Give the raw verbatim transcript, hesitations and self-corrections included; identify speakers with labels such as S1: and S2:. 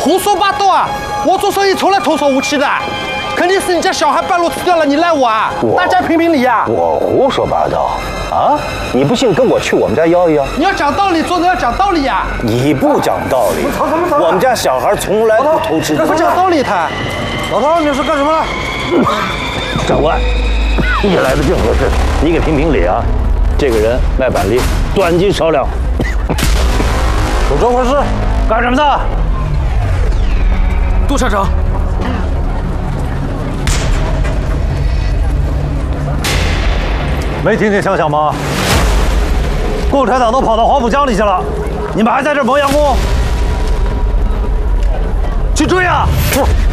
S1: 胡说八道啊！我做生意从来童叟无欺的，肯定是你家小孩半路死掉了，你赖我啊！大家评评理啊！
S2: 我胡说八道啊！你不信，跟我去我们家要一要。
S1: 你要讲道理，做人要讲道理呀！
S2: 你不讲道理，我们家小孩从来不偷吃。
S1: 不讲道理，他。
S3: 老头，你是干什么的？
S2: 长官，你来的正合适，你给评评理啊！这个人卖板栗，短斤少两。
S3: 有这回事？
S2: 干什么的？
S4: 杜厂长。
S3: 没听见枪响吗？共产党都跑到黄浦江里去了，你们还在这磨洋工？去追啊！是。